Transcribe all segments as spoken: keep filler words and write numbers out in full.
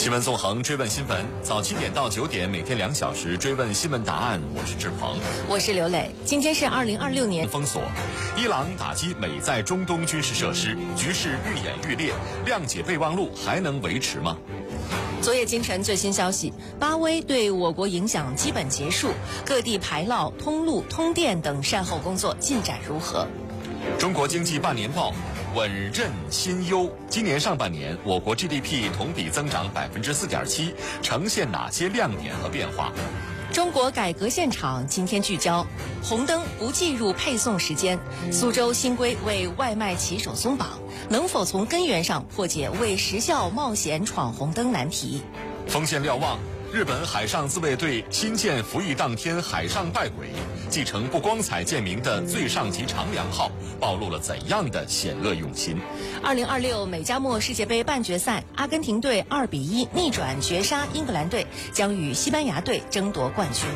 新闻纵横，追问新闻，早七点到九点，每天两小时追问新闻答案。我是志鹏， 我是刘磊。今天是二零二六年。 封锁，伊朗打击美在中东军事设施，局势愈演愈烈，谅解备忘录还能维持吗？ 昨夜今晨最新消息，巴威对我国影响基本结束，各地排涝、通路、通电等善后工作进展如何？ 中国经济半年报。稳任新优，今年上半年我国 G D P 同比增长百分之四点七，呈现哪些亮点和变化？ 中国改革现场今天聚焦，红灯不计入配送时间，苏州新规为外卖骑手松绑，能否从根源上破解为时效冒险闯红灯难题？ 锋线瞭望。日本海上自卫队新建服役当天海上拜鬼，继承不光彩见名的最上级长良号，暴露了怎样的险恶用心？ 二零二六美加墨世界杯半决赛，阿根廷队二比一逆转绝杀英格兰队，将与西班牙队争夺冠军。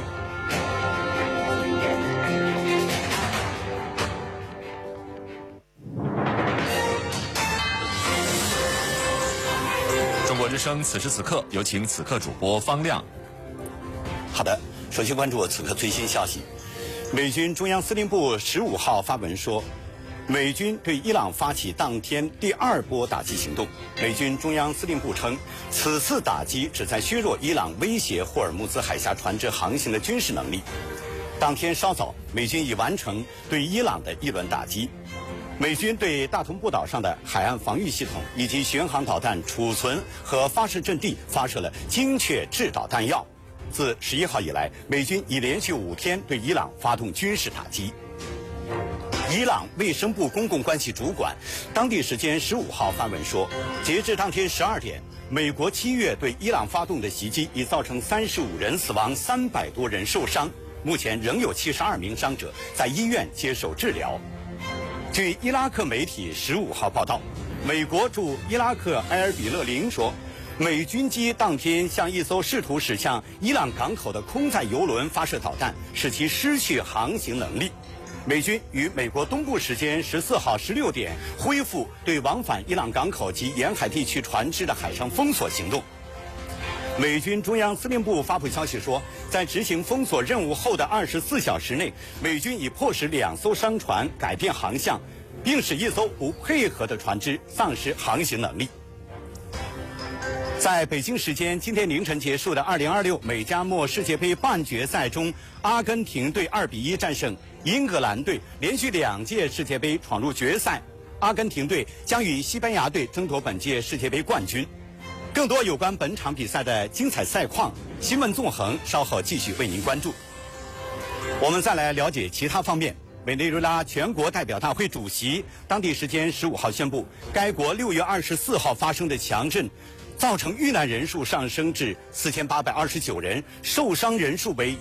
中国之声此时此刻，有请此刻主播方亮。 好的，首先关注此刻最新消息。美军中央司令部十五号发文说，美军对伊朗发起当天第二波打击行动。美军中央司令部称，此次打击旨在削弱伊朗威胁霍尔木兹海峡船只航行的军事能力。当天稍早，美军已完成对伊朗的一轮打击。美军对大同步岛上的海岸防御系统以及巡航导弹储存和发射阵地发射了精确制导弹药。自十一号以来，美军已连续五天对伊朗发动军事打击。伊朗卫生部公共关系主管当地时间十五号发文说，截至当天十二点，美国七月对伊朗发动的袭击已造成三十五人死亡，三百多人受伤，目前仍有七十二名伤者在医院接受治疗。据伊拉克媒体十五号报道，美国驻伊拉克埃尔比勒林说，美军机当天向一艘试图驶向伊朗港口的空载油轮发射导弹，使其失去航行能力。美军于美国东部时间十四号十六点恢复对往返伊朗港口及沿海地区船只的海上封锁行动。美军中央司令部发布消息说，在执行封锁任务后的二十四小时内，美军已迫使两艘商船改变航向，并使一艘不配合的船只丧失航行能力。在北京时间今天凌晨结束的二零二六美加墨世界杯半决赛中，阿根廷队二比一战胜英格兰队，连续两届世界杯闯入决赛。阿根廷队将与西班牙队争夺本届世界杯冠军。更多有关本场比赛的精彩赛况，新闻纵横稍后继续为您关注。我们再来了解其他方面。委内瑞拉全国代表大会主席当地时间十五号宣布，该国六月二十四号发生的强震造成遇难人数上升至四千八百二十九人，受伤人数为